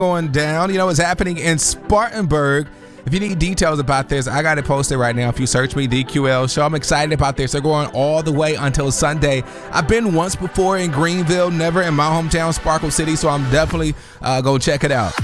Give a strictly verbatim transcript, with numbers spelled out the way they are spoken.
going down. You know, it's happening in Spartanburg. If you need details about this, I got it posted right now. If you search me, the Q L Show, I'm excited about this. They're going all the way until Sunday. I've been once before in Greenville, never in my hometown, Sparkle City, so I'm definitely uh, going to check it out.